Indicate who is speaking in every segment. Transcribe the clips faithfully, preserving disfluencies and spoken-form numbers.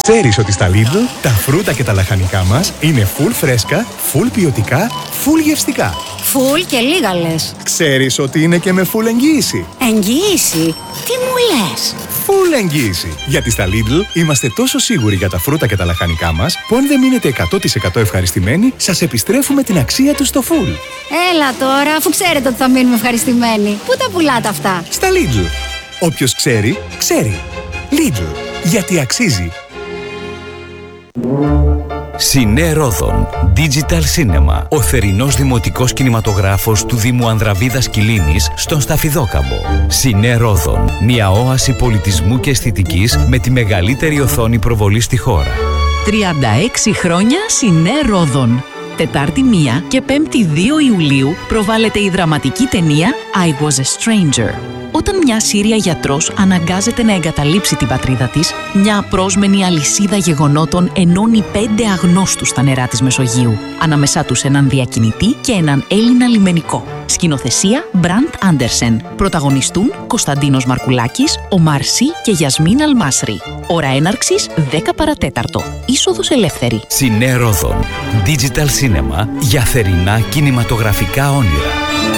Speaker 1: Ξέρεις ότι στα Lidl τα φρούτα και τα λαχανικά μας είναι full φρέσκα, full ποιοτικά, full γευστικά.
Speaker 2: Full και λίγα λες.
Speaker 1: Ξέρεις ότι είναι και με full εγγύηση.
Speaker 2: Εγγύηση? Τι μου λες?
Speaker 1: Full εγγύηση. Γιατί στα Lidl είμαστε τόσο σίγουροι για τα φρούτα και τα λαχανικά μας που αν δεν μείνετε εκατό τοις εκατό ευχαριστημένοι, σας επιστρέφουμε την αξία τους στο full.
Speaker 2: Έλα τώρα, αφού ξέρετε ότι θα μείνουμε ευχαριστημένοι. Πού τα πουλάτε αυτά?
Speaker 1: Στα Lidl. Όποιος ξέρει, ξέρει. Lidl. Γιατί αξίζει.
Speaker 3: Σινέ Ρόδον Digital Cinema, ο θερινός δημοτικός κινηματογράφος του Δήμου Ανδραβίδας Κιλίνης στον Σταφιδόκαμπο. Σινέ Ρόδον, μια όαση πολιτισμού και αισθητικής με τη μεγαλύτερη οθόνη προβολή στη χώρα.
Speaker 4: τριάντα έξι χρόνια Σινέ Ρόδον. Τετάρτη μία και Πέμπτη δύο Ιουλίου προβάλλεται η δραματική ταινία I Was a Stranger. Όταν μια Σύρια γιατρός αναγκάζεται να εγκαταλείψει την πατρίδα της, μια απρόσμενη αλυσίδα γεγονότων ενώνει πέντε αγνώστους στα νερά της Μεσογείου, ανάμεσά τους έναν διακινητή και έναν Έλληνα λιμενικό. Σκηνοθεσία Μπραντ Άντερσεν. Πρωταγωνιστούν Κωνσταντίνος Μαρκουλάκης, Ομάρ Σι και Γιασμίν Αλμάσρη. Ώρα έναρξης δέκα παρατέταρτο. Είσοδος ελεύθερη.
Speaker 3: Σινέ Ρόδον Digital Cinema, για θερινά κινηματογραφικά όνειρα.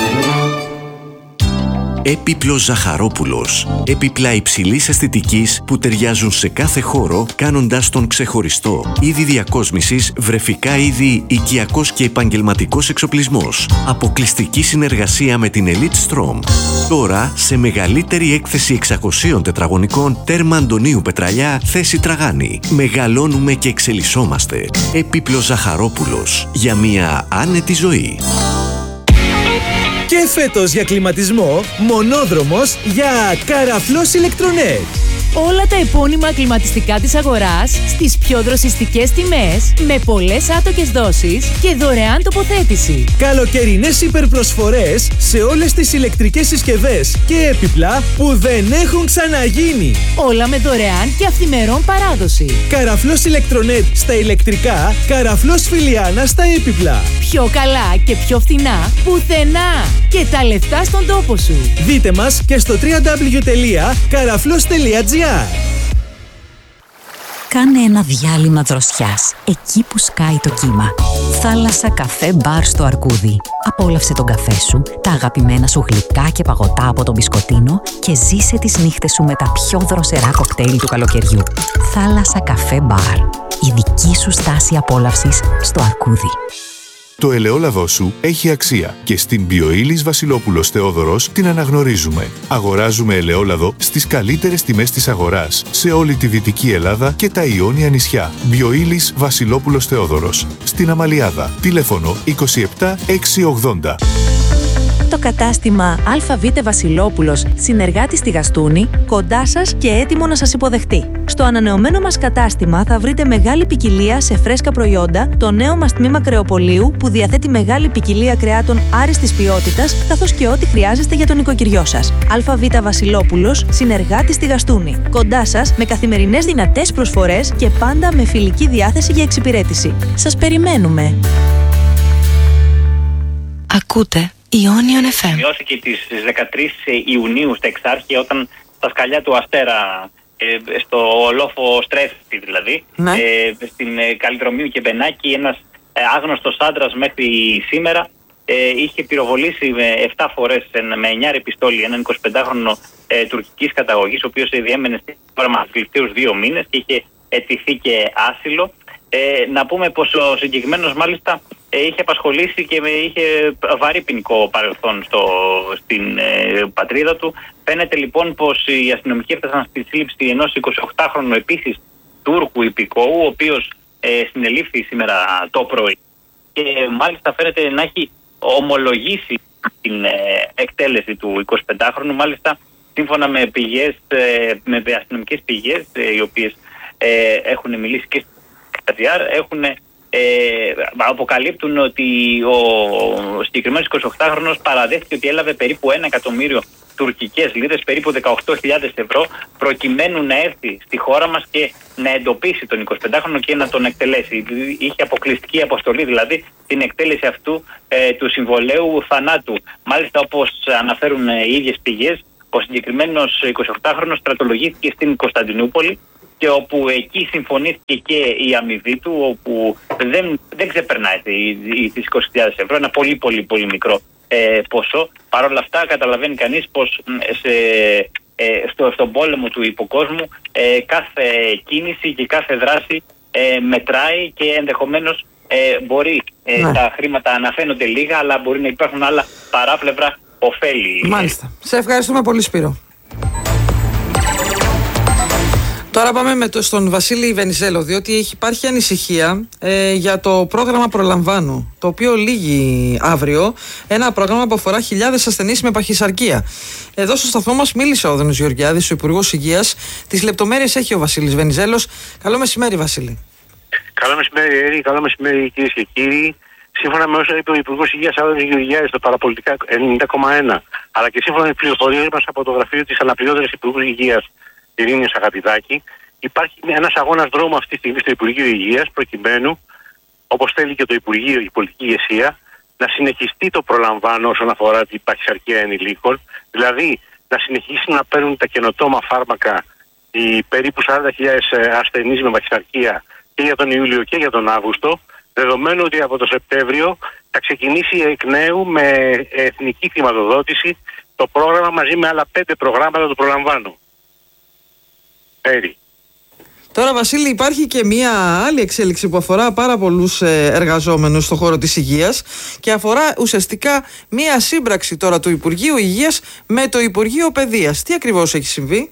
Speaker 5: Έπιπλος Ζαχαρόπουλος. Έπιπλα υψηλής αισθητικής που ταιριάζουν σε κάθε χώρο, κάνοντας τον ξεχωριστό. Είδη διακόσμησης, βρεφικά είδη, οικιακός και επαγγελματικός εξοπλισμός. Αποκλειστική συνεργασία με την Elite Strom. Τώρα σε μεγαλύτερη έκθεση εξακοσίων τετραγωνικών, τέρμα Αντωνίου Πετραλιά, θέση Τραγάνη. Μεγαλώνουμε και εξελισσόμαστε. Έπιπλος Ζαχαρόπουλος. Για μια άνετη ζωή.
Speaker 6: Και φέτος για κλιματισμό, μονόδρομος για Καραφλός Ηλεκτρονέτ.
Speaker 7: Όλα τα επώνυμα κλιματιστικά της αγοράς στις πιο δροσιστικές τιμές, με πολλές άτοκες δόσεις και δωρεάν τοποθέτηση.
Speaker 6: Καλοκαιρινές υπερπροσφορές σε όλες τις ηλεκτρικές συσκευές και έπιπλα που δεν έχουν ξαναγίνει.
Speaker 7: Όλα με δωρεάν και αυθημερών παράδοση.
Speaker 6: Καραφλός Ηλεκτρονέτ στα ηλεκτρικά, Καραφλός Φιλιάνα στα έπιπλα.
Speaker 7: Πιο καλά και πιο φθηνά πουθενά. Και τα λεφτά στον τόπο σου.
Speaker 6: Δείτε μας και στο double-u double-u double-u τελεία καραφλός τελεία τζι άρ.
Speaker 4: Κάνε ένα διάλειμμα δροσιάς, εκεί που σκάει το κύμα. Θάλασσα, καφέ, μπαρ στο Αρκούδι. Απόλαυσε τον καφέ σου, τα αγαπημένα σου γλυκά και παγωτά από τον μπισκοτίνο και ζήσε τις νύχτες σου με τα πιο δροσερά κοκτέιλ του καλοκαιριού. Θάλασσα, καφέ, μπαρ. Η δική σου στάση απόλαυσης στο Αρκούδι.
Speaker 8: Το ελαιόλαδό σου έχει αξία και στην Μπιοήλις Βασιλόπουλος Θεόδωρος την αναγνωρίζουμε. Αγοράζουμε ελαιόλαδο στις καλύτερες τιμές της αγοράς σε όλη τη Δυτική Ελλάδα και τα Ιόνια νησιά. Μπιοήλις Βασιλόπουλος Θεόδωρος. Στην Αμαλιάδα. Τηλέφωνο είκοσι επτά εξακόσια ογδόντα.
Speaker 9: Το κατάστημα ΑΒ Βασιλόπουλος, συνεργάτη στη Γαστούνη, κοντά σας και έτοιμο να σας υποδεχτεί. Στο ανανεωμένο μας κατάστημα θα βρείτε μεγάλη ποικιλία σε φρέσκα προϊόντα, το νέο μας τμήμα κρεοπολίου που διαθέτει μεγάλη ποικιλία κρεάτων άριστης ποιότητας, καθώς και ό,τι χρειάζεστε για τον οικοκυριό σας. ΑΒ Βασιλόπουλος, συνεργάτη στη Γαστούνη. Κοντά σας με καθημερινές δυνατές προσφορές και πάντα με φιλική διάθεση για εξυπηρέτηση. Σας περιμένουμε.
Speaker 10: Ακούτε Ionion εφ εμ.
Speaker 11: Μειώθηκε τις δεκατρείς Ιουνίου στα Εξάρχεια, όταν στα σκαλιά του Αστέρα, ε, στο λόφο Στρέφτη δηλαδή,
Speaker 10: ναι.
Speaker 11: ε, στην ε, Καλλιδρομίου και Μπενάκη, ένας ε, άγνωστος άντρας μέχρι σήμερα ε, είχε πυροβολήσει με επτά φορές με εννιά πιστόλι έναν εικοσιπεντάχρονο ε, τουρκικής καταγωγής, ο οποίος διέμενε στην χώρα μας τελευταίους δύο μήνες και είχε αιτηθεί και άσυλο. Ε, να πούμε πως ο συγκεκριμένος μάλιστα ε, είχε απασχολήσει και είχε βαρύ ποινικό παρελθόν στο, στην ε, πατρίδα του. Φαίνεται λοιπόν πως οι αστυνομικοί έφτασαν στη σύλληψη ενός εικοσιοκτάχρονου επίσης Τούρκου υπηκόου, ο οποίος ε, συνελήφθη σήμερα το πρωί και μάλιστα φαίνεται να έχει ομολογήσει την ε, εκτέλεση του εικοσιπεντάχρονου. Μάλιστα σύμφωνα με πηγές, ε, με αστυνομικές πηγές ε, οι οποίες ε, έχουν μιλήσει και έχουν, ε, αποκαλύπτουν ότι ο συγκεκριμένος εικοσιοκτάχρονος παραδέχθηκε ότι έλαβε περίπου ένα εκατομμύριο τουρκικές λίρες, περίπου δεκαοκτώ χιλιάδες ευρώ, προκειμένου να έρθει στη χώρα μας και να εντοπίσει τον εικοσιπεντάχρονο και να τον εκτελέσει. Είχε αποκλειστική αποστολή, δηλαδή την εκτέλεση αυτού ε, του συμβολαίου θανάτου. Μάλιστα, όπως αναφέρουν ε, οι ίδιες πηγές, ο συγκεκριμένος εικοσιοκτάχρονος στρατολογήθηκε στην Κωνσταντινούπολη και όπου εκεί συμφωνήθηκε και η αμοιβή του, όπου δεν, δεν ξεπερνάει τις είκοσι χιλιάδες ευρώ, ένα πολύ πολύ πολύ μικρό ε, ποσό. Παρ' όλα αυτά καταλαβαίνει κανείς πως σε, ε, στο, στον πόλεμο του υποκόσμου ε, κάθε κίνηση και κάθε δράση ε, μετράει και ενδεχομένως ε, μπορεί ε, ναι. τα χρήματα να φαίνονται λίγα, αλλά μπορεί να υπάρχουν άλλα παράπλευρα ωφέλη.
Speaker 12: Μάλιστα. Σε ευχαριστούμε πολύ, Σπύρο. Τώρα πάμε με το, στον Βασίλη Βενιζέλο, διότι έχει, υπάρχει ανησυχία ε, για το πρόγραμμα Προλαμβάνω, το οποίο λύγει αύριο. Ένα πρόγραμμα που αφορά χιλιάδες ασθενείς με παχυσαρκία. Εδώ στο σταθμό μας μίλησε ο Άδωνης Γεωργιάδης, ο Υπουργός Υγείας. Τις λεπτομέρειες έχει ο Βασίλης Βενιζέλος. Καλό μεσημέρι, Βασίλη.
Speaker 13: Καλό μεσημέρι, Έρη. Καλό μεσημέρι, κυρίες και κύριοι. Σύμφωνα με όσα είπε ο Υπουργός Υγείας Άδωνης Γεωργιάδης στο παραπολιτικά ενενήντα κόμμα ένα, αλλά και σύμφωνα με πληροφορίες μας από το γραφείο της αναπληρώτριας Υπουργού Υγείας Ειρήνης Αγαπηδάκη, υπάρχει ένας αγώνας δρόμου αυτή τη στιγμή στο Υπουργείο Υγείας, προκειμένου, όπως θέλει και το Υπουργείο, η πολιτική ηγεσία, να συνεχιστεί το προλαμβάνω όσον αφορά την παχυσαρκία ενηλίκων, δηλαδή να συνεχίσουν να παίρνουν τα καινοτόμα φάρμακα οι περίπου σαράντα χιλιάδες ασθενείς με παχυσαρκία και για τον Ιούλιο και για τον Αύγουστο, δεδομένου ότι από το Σεπτέμβριο θα ξεκινήσει εκ νέου με εθνική χρηματοδότηση το πρόγραμμα μαζί με άλλα πέντε προγράμματα του προλαμβάνου. Έρη.
Speaker 12: Τώρα, Βασίλη, υπάρχει και μία άλλη εξέλιξη που αφορά πάρα πολλούς εργαζόμενους στον χώρο της υγείας και αφορά ουσιαστικά μία σύμπραξη τώρα του Υπουργείου Υγείας με το Υπουργείο Παιδείας. Τι ακριβώς έχει συμβεί?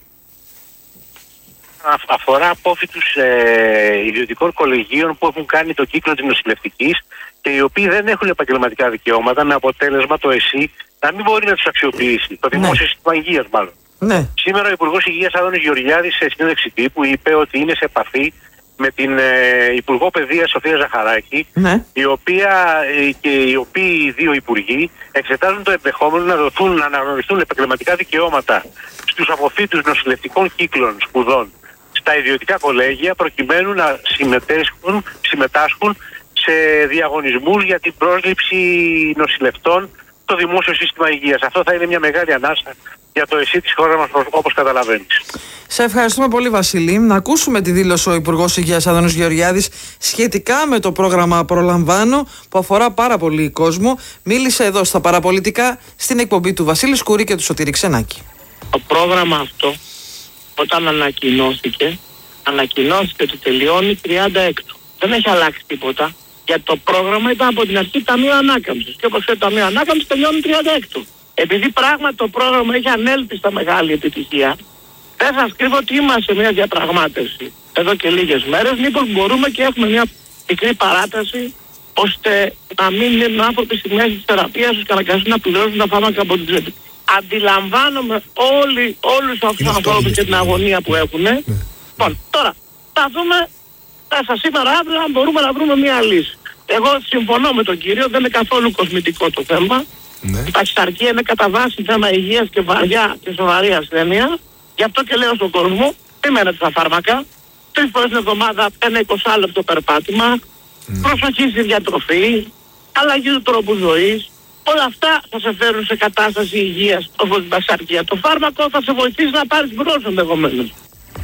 Speaker 13: Αφορά απόφοιτους ε, ιδιωτικών κολεγίων που έχουν κάνει το κύκλο της νοσηλευτικής και οι οποίοι δεν έχουν επαγγελματικά δικαιώματα, με αποτέλεσμα το ΕΣΥ να μην μπορεί να τους αξιοποιήσει. Το δημόσιο σύστημα υγείας, μάλλον. Ναι. Σήμερα ο Υπουργός Υγείας Άδωνης Γεωργιάδης σε συνέντευξη τύπου είπε ότι είναι σε επαφή με την ε, Υπουργό Παιδείας Σοφία Ζαχαράκη, ναι. η οποία ε, και οι οποίοι οι δύο υπουργοί εξετάζουν το ενδεχόμενο να δοθούν, να αναγνωριστούν επαγγελματικά δικαιώματα στους αποφύτους νοσηλευτικών κύκλων σπουδών στα ιδιωτικά κολέγια, προκειμένου να συμμετάσχουν, συμμετάσχουν σε διαγωνισμούς για την πρόσληψη νοσηλευτών στο δημόσιο σύστημα υγείας. Αυτό θα είναι μια μεγάλη ανάσα για το ΕΣΥ της χώρας μας, όπως καταλαβαίνεις.
Speaker 12: Σε ευχαριστούμε πολύ, Βασίλη. Να ακούσουμε τη δήλωση ο Υπουργός Υγείας Άδωνης Γεωργιάδης σχετικά με το πρόγραμμα Προλαμβάνω, που αφορά πάρα πολύ κόσμο. Μίλησε εδώ στα παραπολιτικά στην εκπομπή του Βασίλη Σκουρή και του Σωτήρη Ξενάκη.
Speaker 14: Το πρόγραμμα αυτό, όταν ανακοινώθηκε, ανακοινώθηκε ότι τελειώνει τριάντα έξι. Δεν έχει αλλάξει τίποτα. Γιατί το πρόγραμμα ήταν από την αρχή Ταμείο Ανάκαμψης. Και όπως το Ταμείο Ανάκαμψης τελειώνει τριάντα έξι. Επειδή πράγματι το πρόγραμμα έχει ανέλπιστα μεγάλη επιτυχία, δεν σας κρύβω ότι είμαστε σε μια διαπραγμάτευση εδώ και λίγες μέρες. Μήπως μπορούμε και έχουμε μια μικρή παράταση, ώστε να μην μείνουν άνθρωποι στη μέση της θεραπείας τους και να αναγκαστούν να πληρώσουν τα φάρμακα από την τσέπη. Αντιλαμβάνομαι όλοι, όλους αυτούς τους ανθρώπους και την αγωνία που έχουν. Ναι. Λοιπόν, τώρα θα δούμε μέσα σήμερα αύριο αν μπορούμε να βρούμε μια λύση. Εγώ συμφωνώ με τον κύριο, δεν είναι καθόλου κοσμητικό το θέμα. Ναι. Η παχυσαρκία είναι κατά βάση θέμα υγείας και βαριά και σοβαρή ασθένεια. Γι' αυτό και λέω στον κόσμο, μην μένετε στα φάρμακα. Τρεις φορές την εβδομάδα ένα είκοσι λεπτό περπάτημα, mm. προσοχή στη διατροφή, αλλαγή του τρόπου ζωής. Όλα αυτά θα σε φέρουν σε κατάσταση υγείας όπως την παχυσαρκία. Το φάρμακο θα σε βοηθήσει να πάρεις μπρος ενδεχομένως.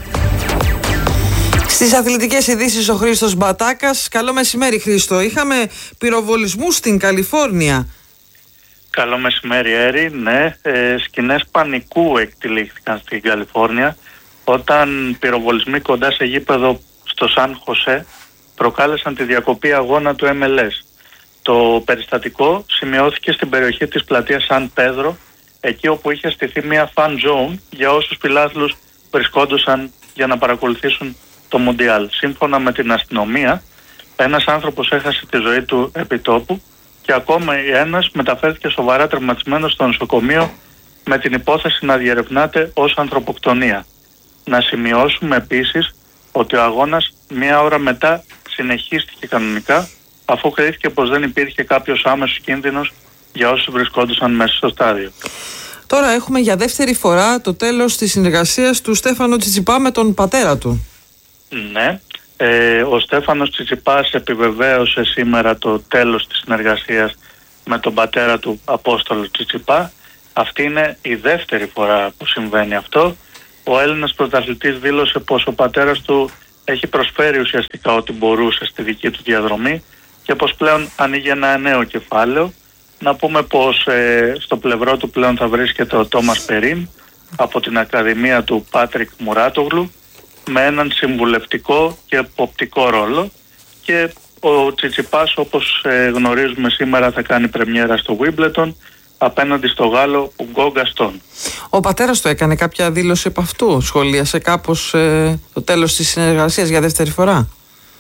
Speaker 12: Στις αθλητικές ειδήσεις ο Χρήστος Μπατάκας. Καλό μεσημέρι, Χρήστο. Είχαμε πυροβολισμούς στην Καλιφόρνια.
Speaker 15: Καλό μεσημέρι, Έρη. Ναι, ε, σκηνές πανικού εκτελήχθηκαν στην Καλιφόρνια όταν πυροβολισμοί κοντά σε γήπεδο στο Σαν Χωσέ προκάλεσαν τη διακοπή αγώνα του εμ ελ ες. Το περιστατικό σημειώθηκε στην περιοχή της πλατείας Σαν Πέδρο, εκεί όπου είχε στηθεί μια fan zone για όσους φιλάθλους βρισκόντουσαν για να παρακολουθήσουν το Μουντιάλ. Σύμφωνα με την αστυνομία, ένας άνθρωπος έχασε τη ζωή του επί τόπου και ακόμα ένας μεταφέρθηκε σοβαρά τραυματισμένος στο νοσοκομείο με την υπόθεση να διερευνάται ως ανθρωποκτονία. Να σημειώσουμε επίσης ότι ο αγώνας μία ώρα μετά συνεχίστηκε κανονικά, αφού κρίθηκε πως δεν υπήρχε κάποιος άμεσος κίνδυνος για όσους βρισκόντουσαν μέσα στο στάδιο.
Speaker 12: Τώρα έχουμε για δεύτερη φορά το τέλος της συνεργασίας του Στέφανο Τσιτσιπά με τον πατέρα του.
Speaker 15: Ναι, ε, ο Στέφανος Τσιτσιπάς επιβεβαίωσε σήμερα το τέλος της συνεργασίας με τον πατέρα του Απόστολο Τσιτσιπά. Αυτή είναι η δεύτερη φορά που συμβαίνει αυτό. ο Έλληνας πρωταθλητής δήλωσε πως ο πατέρας του έχει προσφέρει ουσιαστικά ό,τι μπορούσε στη δική του διαδρομή και πως πλέον ανοίγει ένα νέο κεφάλαιο. Να πούμε πως ε, στο πλευρό του πλέον θα βρίσκεται ο Τόμας Περίν από την Ακαδημία του Πάτρικ Μουράτογλου με έναν συμβουλευτικό και εποπτικό ρόλο, και ο Τσιτσιπάς, όπως ε, γνωρίζουμε σήμερα, θα κάνει πρεμιέρα στο Wimbledon απέναντι στο Γάλλο Ουγκό Γκαστόν.
Speaker 12: Ο πατέρας του έκανε κάποια δήλωση από αυτού, σχολίασε κάπως ε, το τέλος της συνεργασίας για δεύτερη φορά?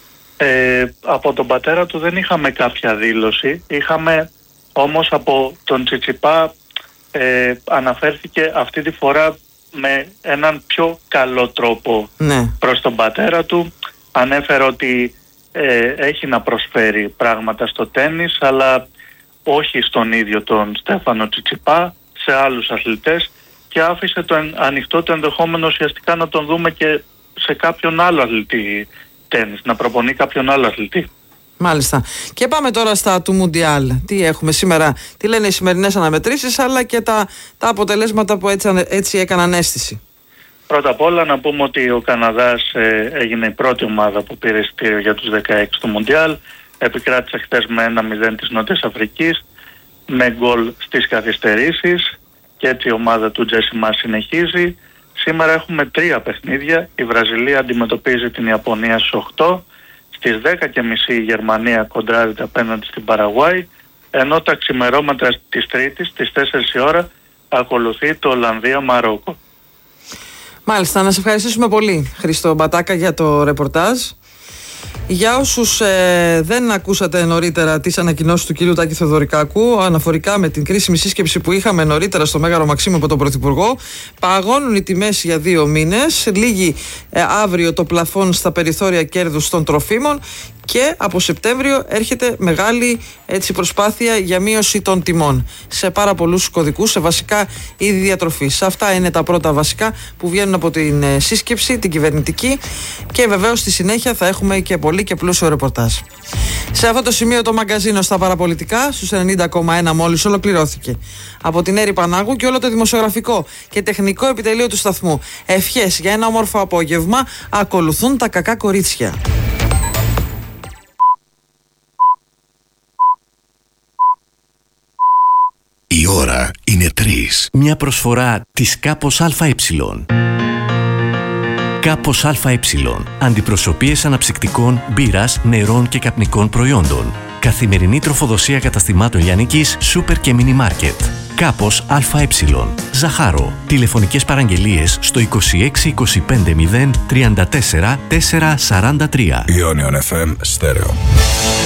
Speaker 15: Ε, από τον πατέρα του δεν είχαμε κάποια δήλωση, είχαμε όμως από τον Τσιτσιπά ε, αναφέρθηκε αυτή τη φορά με έναν πιο καλό τρόπο
Speaker 12: ναι.
Speaker 15: προς τον πατέρα του. Ανέφερε ότι ε, έχει να προσφέρει πράγματα στο τένις, αλλά όχι στον ίδιο τον Στέφανο Τσιτσιπά, σε άλλους αθλητές, και άφησε το εν, ανοιχτό το ενδεχόμενο ουσιαστικά να τον δούμε και σε κάποιον άλλο αθλητή τένις, να προπονεί κάποιον άλλο αθλητή.
Speaker 12: Μάλιστα. Και πάμε τώρα στα του Μουντιάλ. Τι έχουμε σήμερα, τι λένε οι σημερινές αναμετρήσεις, αλλά και τα, τα αποτελέσματα που έτσι, έτσι έκαναν αίσθηση.
Speaker 15: Πρώτα απ' όλα να πούμε ότι ο Καναδάς ε, έγινε η πρώτη ομάδα που πήρε εισιτήριο για τους δεκαέξι του Μουντιάλ. Επικράτησε χτες με ένα μηδέν της Νότιας Αφρικής, με γκολ στις καθυστερήσεις, και έτσι η ομάδα του Τζέσι Μας συνεχίζει. Σήμερα έχουμε τρία παιχνίδια. Η Βραζιλία αντιμετωπίζει την Ιαπωνία στις οκτώ. Στις δέκα και μισή η Γερμανία κοντράρεται απέναντι στην Παραγουάη, ενώ τα ξημερώματα της Τρίτης στις τέσσερις η ώρα ακολουθεί το Ολλανδία-Μαρόκο.
Speaker 12: Μάλιστα, να σε ευχαριστήσουμε πολύ, Χρήστο Μπατάκα, για το ρεπορτάζ. Για όσους ε, δεν ακούσατε νωρίτερα τις ανακοινώσεις του κυρίου Τάκη Θεοδωρικάκου αναφορικά με την κρίσιμη σύσκεψη που είχαμε νωρίτερα στο Μέγαρο Μαξίμου από τον Πρωθυπουργό, παγώνουν οι τιμές για δύο μήνες, λύγει ε, αύριο το πλαφόν στα περιθώρια κέρδους των τροφίμων και από Σεπτέμβριο έρχεται μεγάλη έτσι, προσπάθεια για μείωση των τιμών σε πάρα πολλούς κωδικούς, σε βασικά είδη διατροφής. Αυτά είναι τα πρώτα βασικά που βγαίνουν από την ε, σύσκεψη, την κυβερνητική, και βεβαίως στη συνέχεια θα έχουμε και πολύ και πλούσιο ρεπορτάζ. Σε αυτό το σημείο το μαγκαζίνο στα παραπολιτικά στους ενενήντα κόμμα ένα μόλις ολοκληρώθηκε. Από την Έρη Πανάγου και όλο το δημοσιογραφικό και τεχνικό επιτελείο του σταθμού, ευχές για ένα όμορφο απόγευμα. Ακολουθούν τα κακά κορίτσια.
Speaker 5: Η ώρα είναι τρεις. Μια προσφορά της Κάπος ΑΕ. Κάπος ΑΕ. Αντιπροσωπείες αναψυκτικών, μπύρας, νερών και καπνικών προϊόντων. Καθημερινή τροφοδοσία καταστημάτων λιανικής, σούπερ και μίνι μάρκετ. Κάπος ΑΕ. Ζαχάρο. Τηλεφωνικές παραγγελίες στο είκοσι έξι είκοσι πέντε μηδέν τριάντα τέσσερα τετρακόσια σαράντα τρία.
Speaker 16: Ionion εφ εμ Stereo.